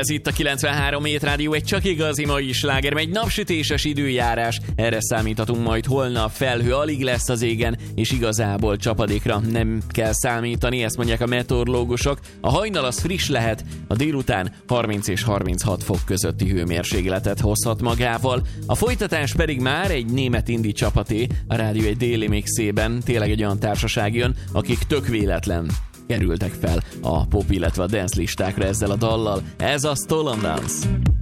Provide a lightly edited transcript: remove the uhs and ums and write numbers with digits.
Ez itt a 93 Hét Rádió, egy csak igazi mai sláger, egy napsütéses időjárás. Erre számíthatunk majd holnap, felhő alig lesz az égen, és igazából csapadékra nem kell számítani, ezt mondják a meteorológusok. A hajnal az friss lehet, a délután 30 és 36 fok közötti hőmérsékletet hozhat magával. A folytatás pedig már egy német-indi csapaté, a rádió egy déli mixében, tényleg egy olyan társaság jön, akik tök véletlen kerültek fel a pop, illetve a dance listákra ezzel a dallal. Ez a Stolen Dance.